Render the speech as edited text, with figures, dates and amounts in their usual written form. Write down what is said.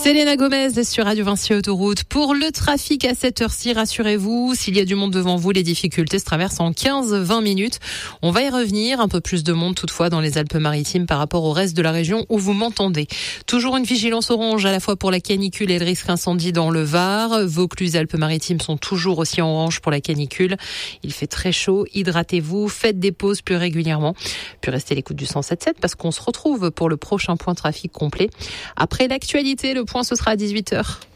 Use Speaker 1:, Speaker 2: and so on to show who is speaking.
Speaker 1: Selena Gomez sur Radio Vinci Autoroute. Pour le trafic à cette heure-ci, rassurez-vous, s'il y a du monde devant vous, les difficultés se traversent en 15-20 minutes. On va y revenir, un peu plus de monde toutefois dans les Alpes-Maritimes par rapport au reste de la région où vous m'entendez. Toujours une vigilance orange à la fois pour la canicule et le risque incendie dans le Var. Vaucluse, Alpes-Maritimes sont toujours aussi en orange pour la canicule. Il fait très chaud, hydratez-vous, faites des pauses plus régulièrement. Puis restez à l'écoute du 107.7 parce qu'on se retrouve pour le prochain point trafic complet. Après l'actualité, le point ce sera à 18h.